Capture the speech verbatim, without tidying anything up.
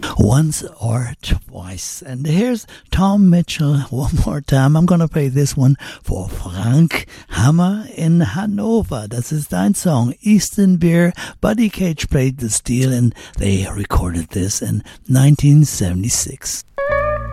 once or twice. And here's Tom Mitchell one more time. I'm going to play this one for Frank Hammer in Hanover. Das ist ein Song, Eastern Beer. Buddy Cage played the steel and they recorded this in nineteen seventy-six.